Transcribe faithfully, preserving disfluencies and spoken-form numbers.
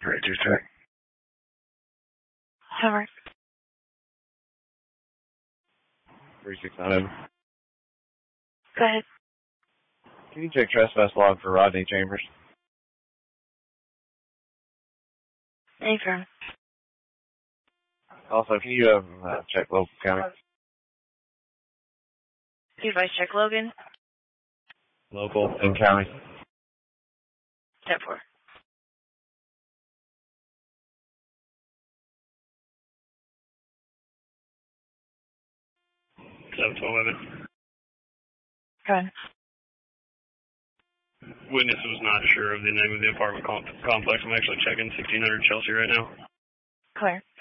Three two check. Over. Three six nine. Go ahead. Can you check trespass log for Rodney Chambers? Anytime. Also, can you um, uh, check local county? You advise check Logan. Local and county. Step four. seven to eleven. Go ahead. Witness was not sure of the name of the apartment com- complex. I'm actually checking sixteen hundred Chelsea right now. Clear.